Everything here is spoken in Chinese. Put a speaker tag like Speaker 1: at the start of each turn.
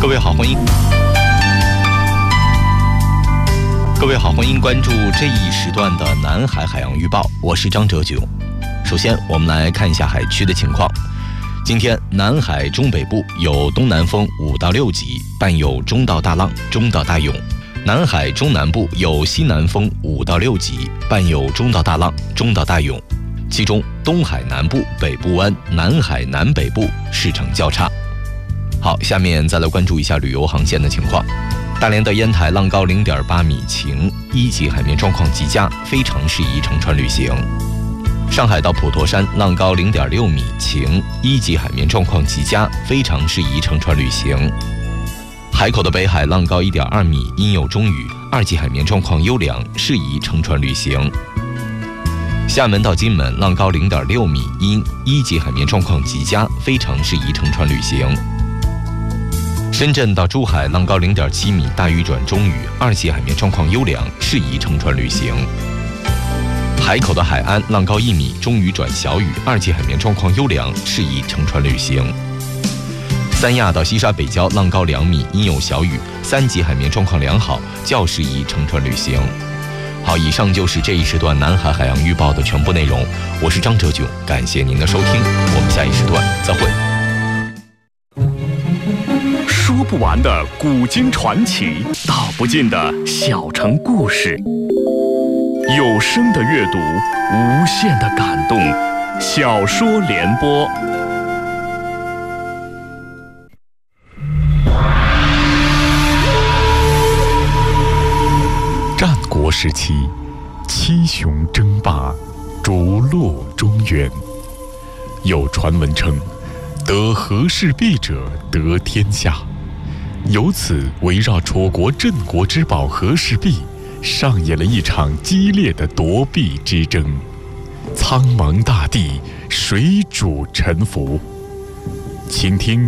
Speaker 1: 各位好，欢迎关注这一时段的南海海洋预报，我是张哲炯。首先我们来看一下海区的情况。今天南海中北部有东南风5到6级，伴有中到大浪、中到大涌；南海中南部有西南风5到6级，伴有中到大浪、中到大涌。其中东海南部、北部湾、南海南北部势成较差。好，下面再来关注一下旅游航线的情况。大连的烟台浪高0.8米，晴，1级海面状况极佳，非常适宜乘船旅行。上海到普陀山浪高0.6米，晴，1级海面状况极佳，非常适宜乘船旅行。海口的北海浪高1.2米，阴有中雨，2级海面状况优良，适宜乘船旅行。厦门到金门浪高0.6米，阴，1级海面状况极佳，非常适宜乘船旅行。深圳到珠海浪高0.7米，大雨转中雨，2级海面状况优良，适宜乘船旅行。海口的海安浪高1米，中雨转小雨，2级海面状况优良，适宜乘船旅行。三亚到西沙北礁浪高2米，阴有小雨，3级海面状况良好，较适宜乘船旅行。好，以上就是这一时段南海海洋预报的全部内容。我是张哲炯，感谢您的收听，我们下一时段再会。
Speaker 2: 说不完的古今传奇，道不尽的小城故事，有声的阅读，无限的感动。小说联播。战国时期，七雄争霸，逐鹿中原。有传闻称，得和氏璧者得天下。由此围绕楚国镇国之宝和氏璧，上演了一场激烈的夺璧之争。苍茫大地，水主沉浮。请听